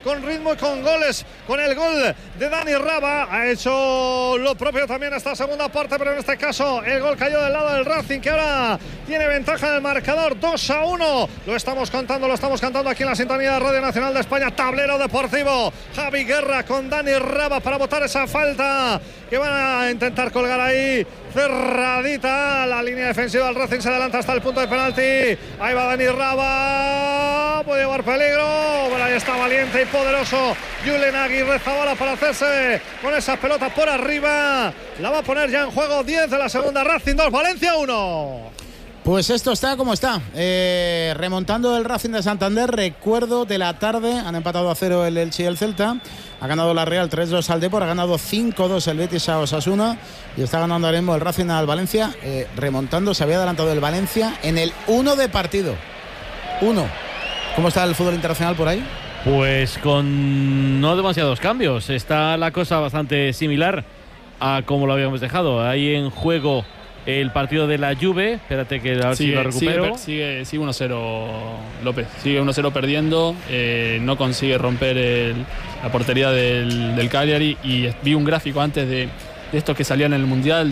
con ritmo y con goles, con el gol de Dani Raba. Ha hecho lo propio también esta segunda parte, pero en este caso el gol cayó del lado del Racing, que ahora tiene ventaja en el marcador 2-1. Lo estamos cantando aquí en la sintonía de Radio Nacional de España. Tablero deportivo, Javi Guerra con Dani Raba para botar esa falta que van a intentar colgar ahí cerradita. La línea defensiva del Racing se adelanta hasta el punto de penalti. Ahí va Dani Raba, puede llevar peligro, pero ahí está valiente y poderoso Julen Aguirrezabala para hacerse con esas pelotas por arriba. La va a poner ya en juego. 10 de la segunda. Racing 2, Valencia 1. Pues esto está como está, remontando el Racing de Santander. Recuerdo de la tarde, han empatado a 0 el Elche y el Celta. Ha ganado la Real 3-2 al Depor, ha ganado 5-2 el Betis a Osasuna y está ganando ahora mismo el Racing al Valencia, remontando. Se había adelantado el Valencia en el 1 de partido. 1. ¿Cómo está el fútbol internacional por ahí? Pues con no demasiados cambios. Está la cosa bastante similar a como lo habíamos dejado. Ahí en juego el partido de la Juve. Espérate que a ver si lo recupero. Sigue 1-0 López. Sigue 1-0 perdiendo. No consigue romper la portería del Cagliari. Y vi un gráfico antes de estos que salían en el Mundial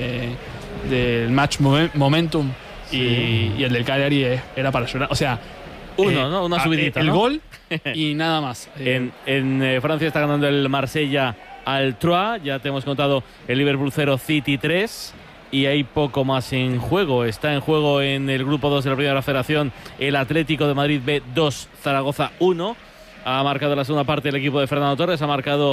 del match momentum. Sí. Y el del Cagliari era para llorar. O sea, una subidita. El gol y nada más. En Francia está ganando el Marsella al Troyes. Ya te hemos contado el Liverpool 0, City 3. Y hay poco más en juego. Está en juego en el grupo 2 de la Primera Federación el Atlético de Madrid B 2, Zaragoza 1. Ha marcado la segunda parte el equipo de Fernando Torres. Ha marcado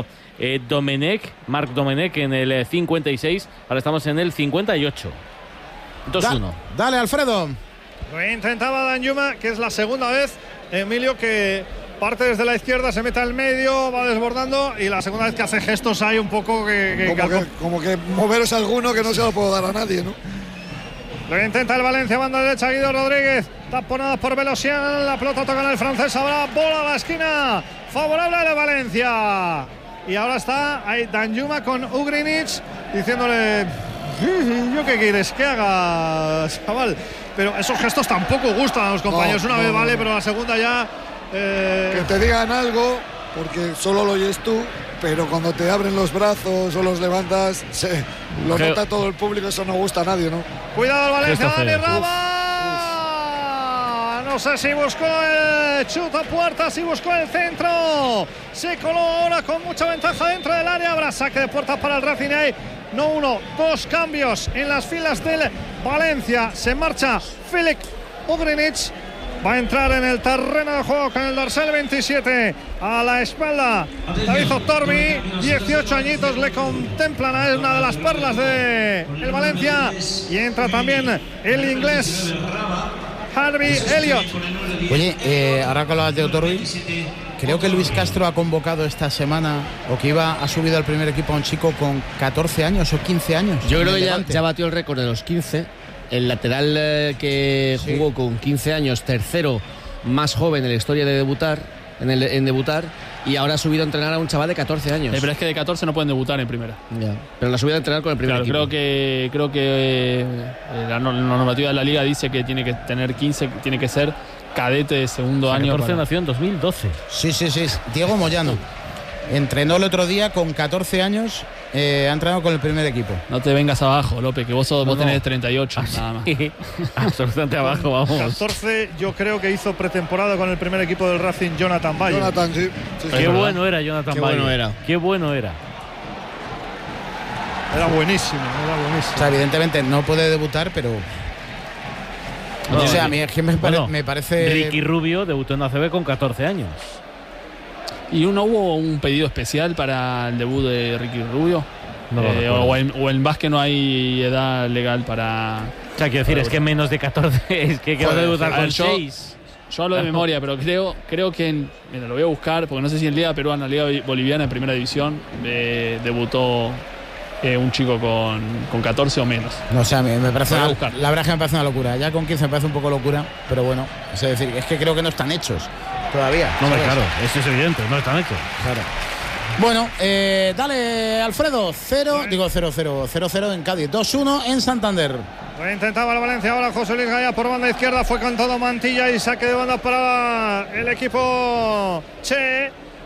Marc Domenech en el 56. Ahora estamos en el 58. 2-1. Dale, Alfredo. Lo intentaba Danjuma, que es la segunda vez, Emilio, que parte desde la izquierda, se mete al medio, va desbordando, y la segunda vez que hace gestos hay un poco como que moveros alguno que no se lo puedo dar a nadie, ¿no? Lo intenta el Valencia, banda derecha, Guido Rodríguez, taponada por Velosian, la pelota toca en el francés, ahora bola a la esquina, favorable a la Valencia. Y ahora está ahí Danjuma con Ugrinic diciéndole: ¿yo qué quieres que haga, chaval? Pero esos gestos tampoco gustan a los compañeros. Una vez vale, pero la segunda ya... Que te digan algo, porque solo lo oyes tú, pero cuando te abren los brazos o los levantas, lo nota todo el público, eso no gusta a nadie, ¿no? Cuidado el Valencia, Dani Raba. No sé si buscó el chuta puerta, si buscó el centro. Se coló ahora con mucha ventaja dentro del área. Habrá saque de puerta para el Racing. Hay no uno, dos cambios en las filas del Valencia. Se marcha Filip Ugrinic. Va a entrar en el terreno de juego con el dorsal 27 a la espalda. David Torbi, 18 añitos, le contemplan, es una de las perlas del Valencia. Y entra también el inglés Harvey Elliott. Oye, ahora que hablabas de Torbi, creo que Luis Castro ha convocado esta semana, o que ha subido al primer equipo a un chico con 14 años o 15 años. Yo creo que ya batió el récord de los 15. El lateral que jugó con 15 años, tercero más joven en la historia de debutar, en debutar, y ahora ha subido a entrenar a un chaval de 14 años. Pero es que de 14 no pueden debutar en primera. Ya. Pero la ha subido a entrenar con el primer equipo. Creo que la normativa de la liga dice que tiene que tener 15, tiene que ser cadete de segundo año. 14 nació en 2012. Sí. Diego Moyano entrenó el otro día con 14 años. Ha entrenado con el primer equipo. No te vengas abajo, López, que vos tenés 38, nada más. Absolutamente abajo, vamos. 14, yo creo que hizo pretemporada con el primer equipo del Racing, Jonathan Bayo. Sí. Qué bueno era Jonathan Bayo. Qué bueno era. Era buenísimo. O sea, evidentemente no puede debutar, pero... No, o sea, a mí es que me parece... Ricky Rubio debutó en ACB con 14 años. ¿Y no hubo un pedido especial para el debut de Ricky Rubio? O en básquet no hay edad legal para... O sea, quiero decir, es que menos de 14 es que va a debutar con 6. Yo hablo de memoria, pero creo que... Mira, lo voy a buscar, porque no sé si en Liga Peruana, Liga Boliviana, en Primera División, debutó un chico con 14 o menos. No, o sea, me parece la verdad es que me parece una locura. Ya con 15 me parece un poco locura, pero bueno, es decir, es que creo que no están hechos todavía. No, claro, eso es evidente, no están hechos. Claro. Bueno, dale, Alfredo. 0-0 en Cádiz, 2-1 en Santander. Lo intentaba el Valencia, ahora José Luis Gaya por banda izquierda, fue con todo Mantilla y saque de banda para el equipo Che.